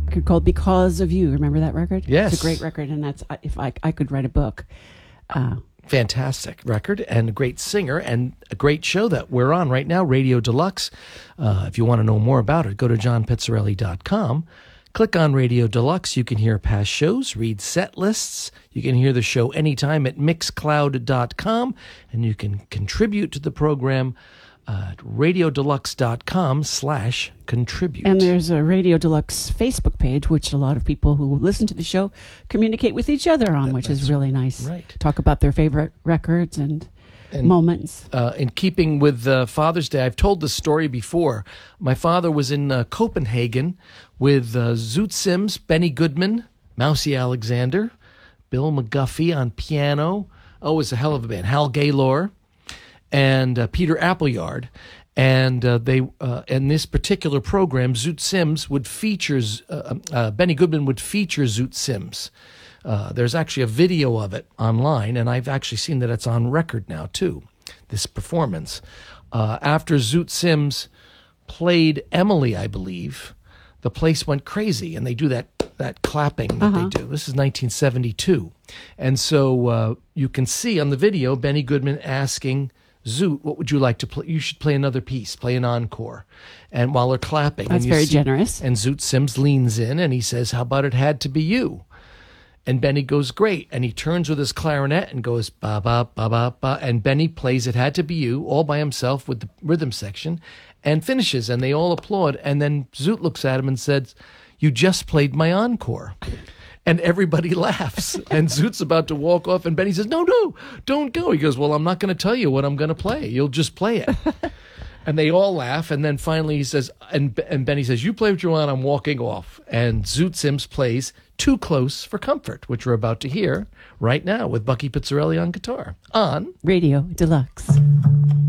record called Because of You. Remember that record? Yes. It's a great record, and that's if I could write a book. Fantastic record and a great singer and a great show that we're on right now, Radio Deluxe. If you want to know more about it, go to johnpizzarelli.com. Click on Radio Deluxe. You can hear past shows, read set lists. You can hear the show anytime at mixcloud.com, and you can contribute to the program at radiodeluxe.com/contribute. And there's a Radio Deluxe Facebook page, which a lot of people who listen to the show communicate with each other on, which is really nice. Right. Talk about their favorite records and moments. In keeping with Father's Day, I've told this story before. My father was in Copenhagen with Zoot Sims, Benny Goodman, Mousy Alexander, Bill McGuffey on piano. Oh, it was a hell of a band. Hal Gaylor and Peter Appleyard. And they in this particular program, Zoot Sims would feature, Benny Goodman would feature Zoot Sims. There's actually a video of it online, and I've actually seen that it's on record now, too, this performance. After Zoot Sims played Emily, I believe, the place went crazy, and they do that clapping that they do. This is 1972. And so you can see on the video Benny Goodman asking Zoot, what would you like to play? You should play another piece, play an encore. And while they're clapping. That's very generous. And Zoot Sims leans in, and he says, how about It Had to Be You? And Benny goes, great. And he turns with his clarinet and goes, ba, ba, ba, ba, ba. And Benny plays It Had to Be You all by himself with the rhythm section and finishes. And they all applaud. And then Zoot looks at him and says, you just played my encore. And everybody laughs. And Zoot's about to walk off. And Benny says, no, don't go. He goes, well, I'm not going to tell you what I'm going to play. You'll just play it. And they all laugh. And then finally he says, and Benny says, you play what you want. I'm walking off. And Zoot Sims plays Too Close for Comfort, which we're about to hear right now with Bucky Pizzarelli on guitar on Radio Deluxe.